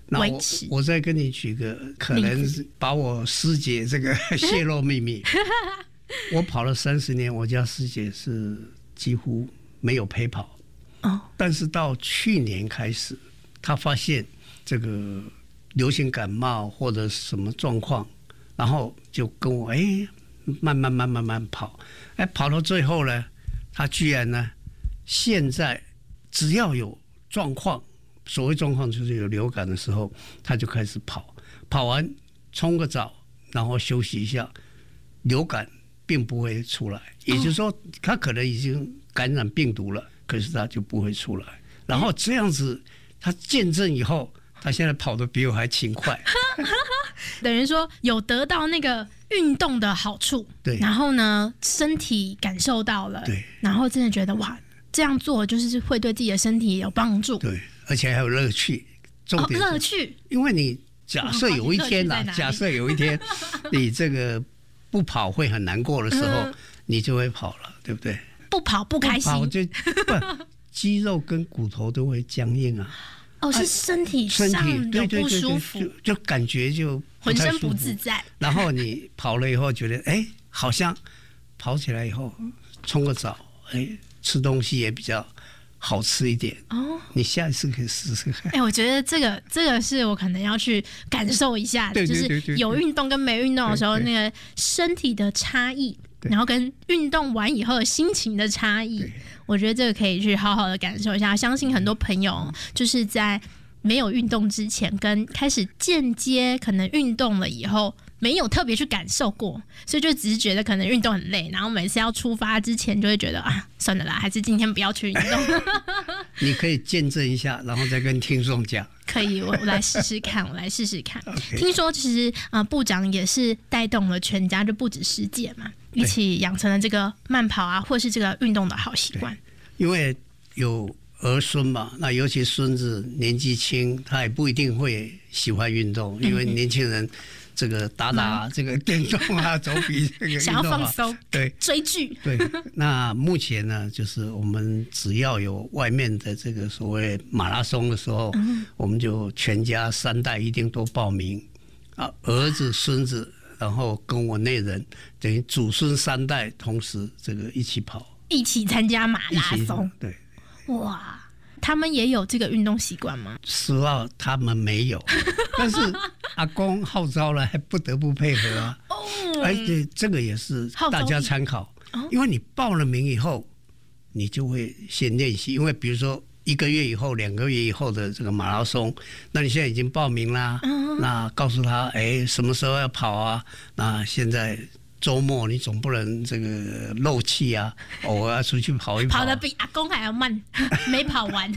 维持。我再跟你举个可能把我师姐这个泄露秘密。我跑了30年，我家师姐是几乎没有陪跑。但是到去年开始，她发现这个流行感冒或者什么状况，然后就跟我慢慢跑，跑到最后呢，她居然呢，现在只要有状况，所谓状况就是有流感的时候，她就开始跑，跑完冲个澡，然后休息一下，流感并不会出来，也就是说，她可能已经感染病毒了。可是他就不会出来，然后这样子，他见证以后，他现在跑得比我还勤快， 等于说有得到那个运动的好处， 对， 然后呢，身体感受到了， 对， 然后真的觉得哇，这样做就是会对自己的身体有帮助， 对，而且还有乐趣，重点乐趣， 因为你假设有一天假设有一天你这个不跑会很难过的时候，你就会跑了，对不对？ 不跑不开心， 肌肉跟骨头都会僵硬啊。 是身体上有不舒服， 就感觉就浑身不自在。 然后你跑了以后，觉得好像跑起来以后冲个澡，吃东西也比较好吃一点。你下一次可以试试看。 我觉得这个是我可能要去感受一下的，就是有运动跟没运动的时候，那个身体的差异。然后跟运动完以后心情的差异，我觉得这个可以去好好的感受一下。相信很多朋友就是在没有运动之前跟开始间接可能运动了以后，没有特别去感受过，所以就只是觉得可能运动很累，然后每次要出发之前就会觉得算了啦，还是今天不要去运动。 你可以见证一下，然后再跟听众讲。 可以，我来试试看，听说其实部长也是带动了全家，就不止师姐嘛，一起养成了这个慢跑啊，或是这个运动的好习惯。 因为有儿孙嘛，那尤其孙子年纪轻，他也不一定会喜欢运动，因为年轻人这个打这个电动啊，走比这个运动想要放松， 对， 追剧， 对。那目前呢，就是我们只要有外面的这个所谓马拉松的时候，我们就全家3代一定都报名啊，儿子、孙子，然后跟我内人，等于祖孙3代同时这个一起跑， 一起参加马拉松， 对， 哇。他们也有这个运动习惯吗？ 实话，他们没有，但是阿公号召了，还不得不配合啊。而且这个也是大家参考，因为你报了名以后，你就会先练习。因为比如说1个月以后、2个月以后的这个马拉松，那你现在已经报名啦，那告诉他，什么时候要跑啊？那现在。周末你总不能这个漏气啊，偶尔要出去跑一跑， 跑得比阿公还要慢，没跑完。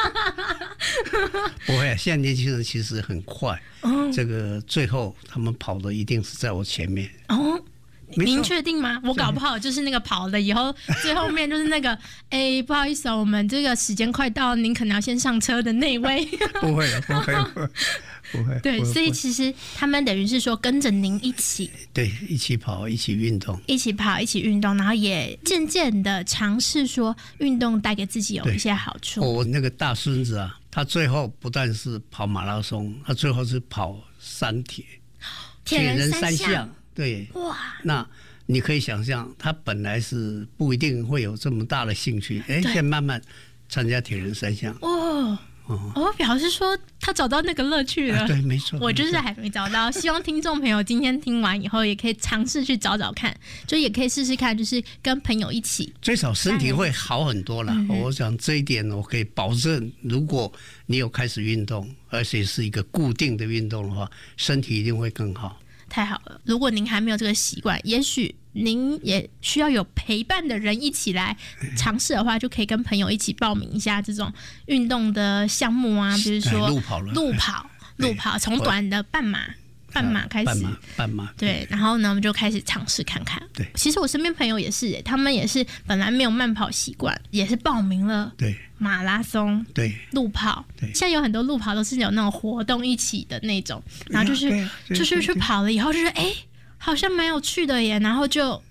不会，现在年轻人其实很快，这个最后他们跑的一定是在我前面。您确定吗？我搞不好就是那个跑了以后，最后面就是那个，不好意思我们这个时间快到，您可能要先上车的那位。 不会了，不会。 对，所以其实他们等于是说跟着您一起， 对，一起跑，一起运动， 一起跑，一起运动，然后也渐渐的尝试说运动带给自己有一些好处。 我那个大孙子啊，他最后不但是跑马拉松，他最后是跑3铁，铁人3项。对，哇！那你可以想象，他本来是不一定会有这么大的兴趣，现在慢慢参加铁人3项。 表示说他找到那个乐趣了。 对，没错。 我就是还没找到，希望听众朋友今天听完以后，也可以尝试去找找看，就也可以试试看，就是跟朋友一起， 最少身体会好很多啦。我想这一点我可以保证，如果你有开始运动，而且是一个固定的运动的话，身体一定会更好。 太好了！如果您还没有这个习惯，也许您也需要有陪伴的人一起来尝试的话，就可以跟朋友一起报名一下这种运动的项目啊，比如说路跑，从短的半马开始， 半马对，然后呢，我们就开始尝试看看。 对， 其实我身边朋友也是，他们也是本来没有慢跑习惯，也是报名了马拉松， 对， 路跑，对，现在有很多路跑都是有那种活动一起的那种，然后就是去跑了以后，就是好像蛮有趣的耶，然后就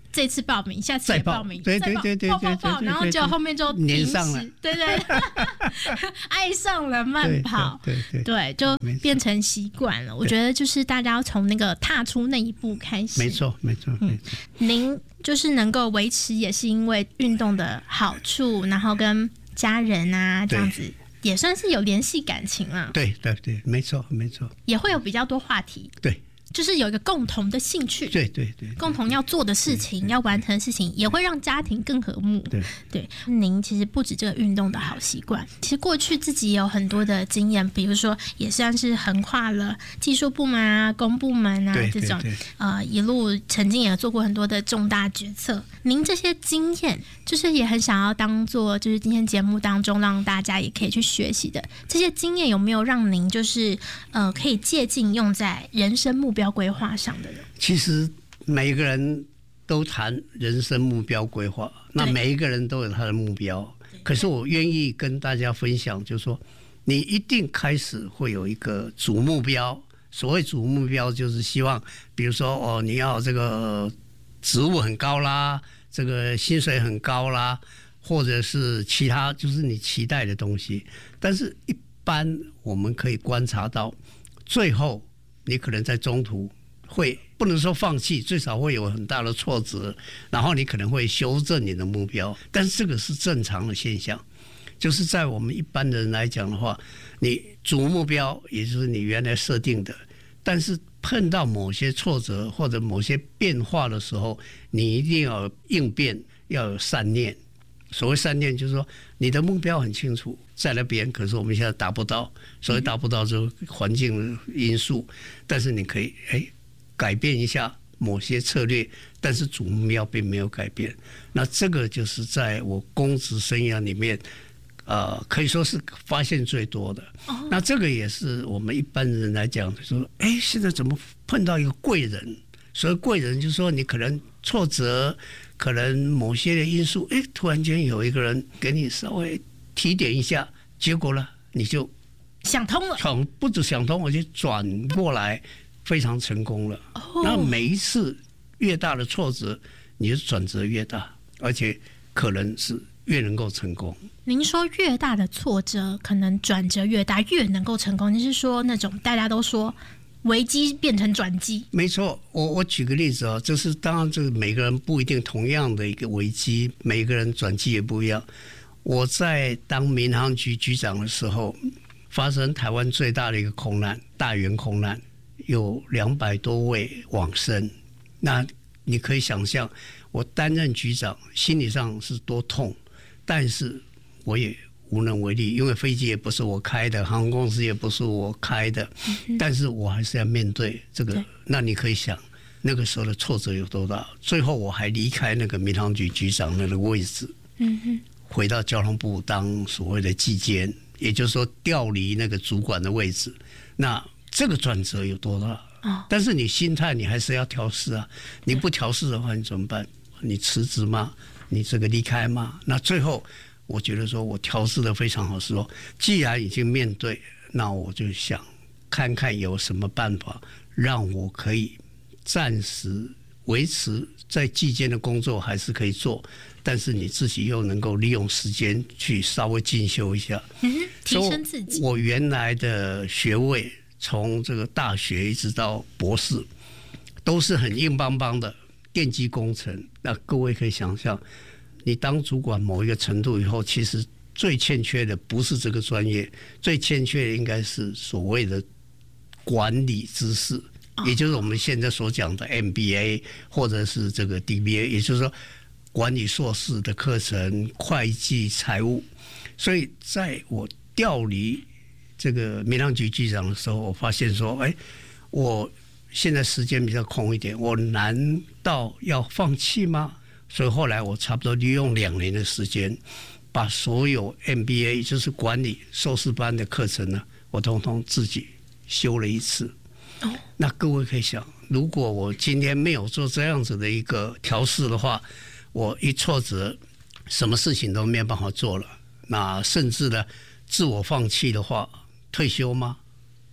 这次报名，下次也报名， 对， 报，然后就后面就黏上了， 对，爱上了慢跑，对，就变成习惯了。我觉得就是大家要从那个踏出那一步开始。 没错。 您就是能够维持，也是因为运动的好处，然后跟家人啊这样子。也算是有联系感情了。 对，没错。 也会有比较多话题。 对。 就是有一个共同的兴趣， 对， 共同要做的事情，要完成的事情，也会让家庭更和睦。对，您其实不止这个运动的好习惯，其实过去自己有很多的经验，比如说也算是横跨了技术部门啊、公部门啊这种，一路曾经也做过很多的重大决策。您这些经验，就是也很想要当做，就是今天节目当中让大家也可以去学习的这些经验，有没有让您就是可以借鉴用在人生目标规划上的人？ 其实每个人都谈人生目标规划，那每一个人都有他的目标。可是我愿意跟大家分享，就是说，你一定开始会有一个主目标。所谓主目标，就是希望，比如说你要这个职务很高啦，这个薪水很高啦，或者是其他就是你期待的东西。但是一般我们可以观察到，最后你可能在中途会不能说放弃，最少会有很大的挫折，然后你可能会修正你的目标，但是这个是正常的现象。就是在我们一般的人来讲的话，你主目标也就是你原来设定的，但是碰到某些挫折或者某些变化的时候，你一定要应变，要有善念。所谓善念，就是说你的目标很清楚在那边，可是我们现在达不到，所以达不到就是环境因素，但是你可以改变一下某些策略，但是主目标并没有改变。那这个就是在我公职生涯里面可以说是发现最多的。那这个也是我们一般人来讲说，现在怎么碰到一个贵人？所以贵人就是说你可能挫折，可能某些的因素，突然间有一个人给你稍微提点一下，结果呢你就想通了， 不止想通，而且转过来非常成功了。那每一次越大的挫折，你的转折越大，而且可能是越能够成功。 您说越大的挫折，可能转折越大，越能够成功。你是说那种大家都说危机变成转机？没错，我举个例子就是当然这个每个人不一定同样的一个危机，每个人转机也不一样。我在当民航局局长的时候，发生台湾最大的一个空难，大员空难，有200多位往生。那你可以想象，我担任局长，心理上是多痛，但是我也无能为力，因为飞机也不是我开的，航空公司也不是我开的，但是我还是要面对这个。那你可以想，那个时候的挫折有多大？最后我还离开那个民航局局长那个位置，回到交通部当所谓的技监，也就是说调离那个主管的位置。那这个转折有多大？但是你心态你还是要调试啊，你不调试的话你怎么办？你辞职吗？你这个离开吗？那最后我觉得说我调试的非常好，是说既然已经面对，那我就想看看有什么办法让我可以暂时维持在技监的工作还是可以做，但是你自己又能够利用时间去稍微进修一下， 提升自己。 我原来的学位从这个大学一直到博士都是很硬邦邦的电机工程。那各位可以想象，你当主管某一个程度以后，其实最欠缺的不是这个专业，最欠缺的应该是所谓的管理知识，也就是我们现在所讲的 MBA 或者是这个 DBA， 也就是说管理硕士的课程，会计、财务。所以在我调离这个民航局局长的时候，我发现说，我现在时间比较空一点，我难道要放弃吗？所以后来我差不多利用2年的时间，把所有 MBA 就是管理硕士班的课程呢，我统统自己修了一次。那各位可以想，如果我今天没有做这样子的一个调试的话，我一挫折，什么事情都没有办法做了。那甚至呢，自我放弃的话，退休吗？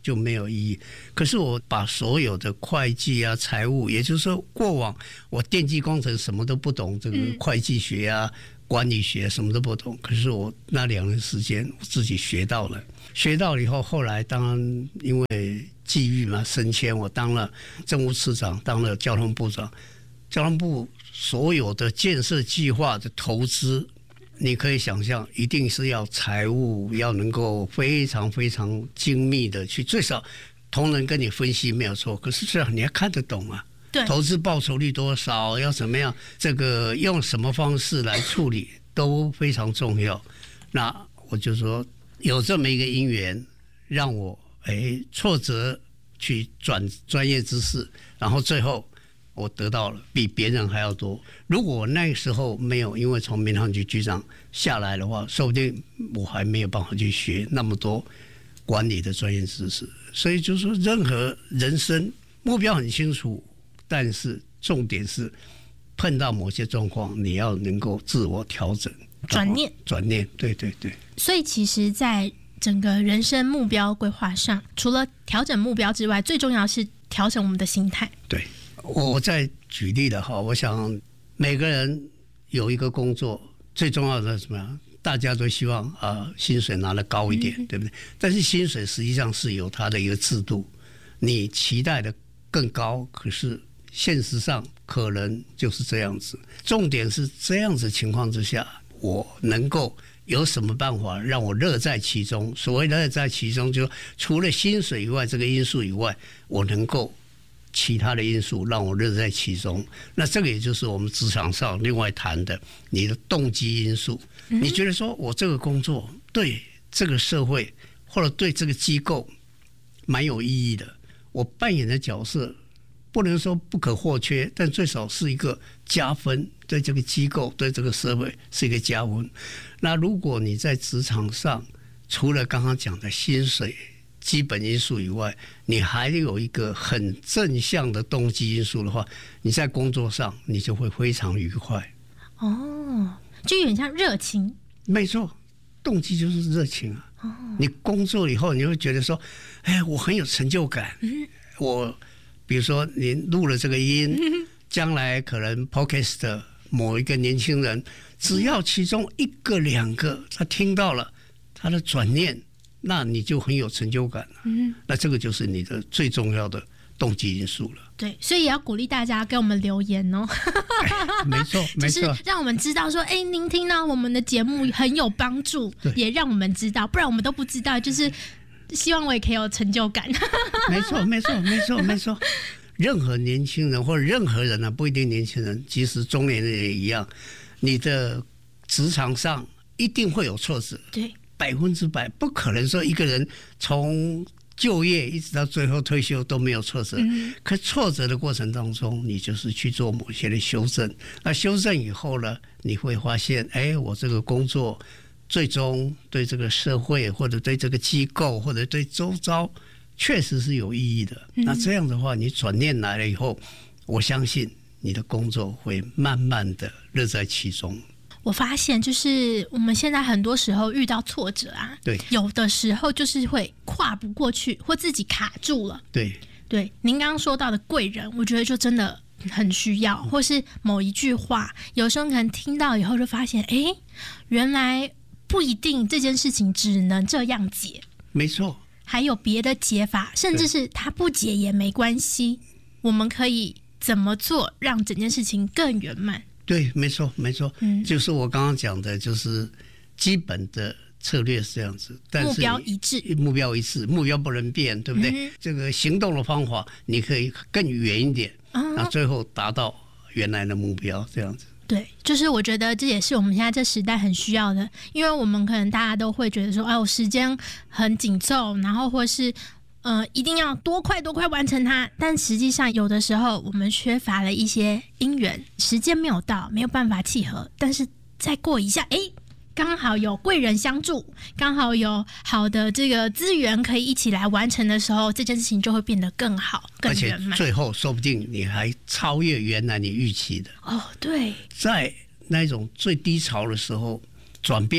就没有意义。可是我把所有的会计啊、财务，也就是说过往我电机工程什么都不懂，这个会计学啊、管理学什么都不懂，可是我那2年时间我自己学到了，学到了以后，后来当然因为际遇嘛，升迁，我当了政务次长，当了交通部长。交通部所有的建设计划的投资，你可以想象，一定是要财务要能够非常非常精密的去，最少同仁跟你分析没有错，可是这样你要看得懂啊。 对， 投资报酬率多少，要怎么样，这个用什么方式来处理都非常重要。那我就说有这么一个因缘，让我挫折去转专业知识，然后最后我得到了比别人还要多。如果我那个时候没有因为从民航局局长下来的话，说不定我还没有办法去学那么多管理的专业知识。所以就是说，任何人生目标很清楚，但是重点是碰到某些状况，你要能够自我调整、转念。对对对。 所以其实，在整个人生目标规划上，除了调整目标之外，最重要是调整我们的心态。 对。我再举例的话，我想每个人有一个工作，最重要的是什么样？大家都希望薪水拿得高一点，对不对？但是薪水实际上是有它的一个制度，你期待的更高，可是现实上可能就是这样子。重点是这样子情况之下，我能够有什么办法让我乐在其中？所谓乐在其中，就除了薪水以外这个因素以外，我能够其他的因素让我乐在其中。那这个也就是我们职场上另外谈的你的动机因素。你觉得说我这个工作对这个社会或者对这个机构蛮有意义的，我扮演的角色不能说不可或缺，但最少是一个加分，对这个机构对这个社会是一个加分。那如果你在职场上除了刚刚讲的薪水基本因素以外，你还有一个很正向的动机因素的话，你在工作上你就会非常愉快。 就有点像热情。 没错，动机就是热情啊。你工作以后你会觉得说，我很有成就感。我比如说你录了这个音，将来可能 Podcast 的某一个年轻人，只要其中1个2个他听到了他的转念，那你就很有成就感了。那这个就是你的最重要的动机因素了。 对，所以也要鼓励大家给我们留言哦。 没错，没错， 就是让我们知道说，您听到我们的节目很有帮助，也让我们知道，不然我们都不知道。就是希望我也可以有成就感。 没错，没错，没错，没错。任何年轻人或者任何人不一定年轻人，即使中年人也一样，你的职场上一定会有挫折。 对 ，100%不可能说一个人从就业一直到最后退休都没有挫折。可挫折的过程当中，你就是去做某些的修正。那修正以后呢，你会发现，我这个工作最终对这个社会或者对这个机构或者对周遭确实是有意义的。那这样的话，你转念来了以后，我相信你的工作会慢慢的乐在其中。 我发现就是我们现在很多时候遇到挫折啊， 对， 有的时候就是会跨不过去，或自己卡住了。 对， 您刚刚说到的贵人，我觉得就真的很需要，或是某一句话，有时候可能听到以后就发现，原来不一定这件事情只能这样解。 没错， 还有别的解法，甚至是他不解也没关系，我们可以怎么做让整件事情更圆满？ 对，没错，没错，就是我刚刚讲的，就是基本的策略是这样子，但是目标一致，目标不能变，对不对？这个行动的方法你可以更远一点，那最后达到原来的目标，这样子。 对，就是我觉得这也是我们现在这时代很需要的，因为我们可能大家都会觉得说，我时间很紧凑，然后或是一定要多快完成它，但实际上有的时候我们缺乏了一些因缘，时间没有到，没有办法契合，但是再过一下，刚好有贵人相助，刚好有好的这个资源可以一起来完成的时候，这件事情就会变得更好更圆满，而且最后说不定你还超越原来你预期的。 对， 在那种最低潮的时候转变了，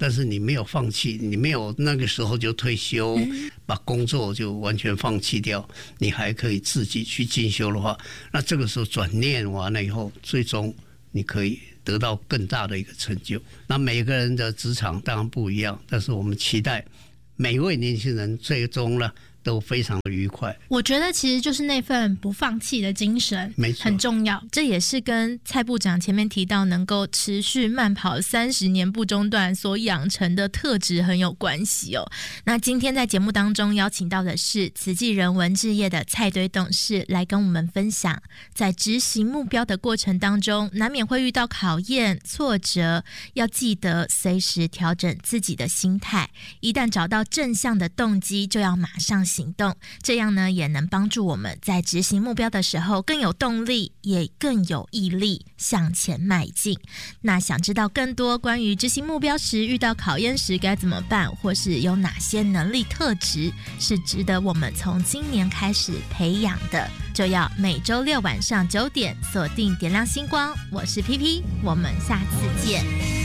但是你没有放弃，你没有那个时候就退休，把工作就完全放弃掉，你还可以自己去进修的话，那这个时候转念完了以后，最终你可以得到更大的一个成就。那每个人的职场当然不一样，但是我们期待每一位年轻人最终呢都非常的愉快。 我觉得其实就是那份不放弃的精神， 没错， 很重要。 这也是跟蔡部长前面提到能够持续慢跑30年不中断所养成的特质很有关系哦。那今天在节目当中邀请到的是慈济人文志业的蔡堆董事来跟我们分享，在执行目标的过程当中，难免会遇到考验、挫折，要记得随时调整自己的心态，一旦找到正向的动机，就要马上行动，这样呢也能帮助我们在执行目标的时候更有动力，也更有毅力向前迈进。那想知道更多关于执行目标时遇到考验时该怎么办，或是有哪些能力特质是值得我们从今年开始培养的，就要每周六晚上9点锁定点亮星光。我是 PP， 我们下次见。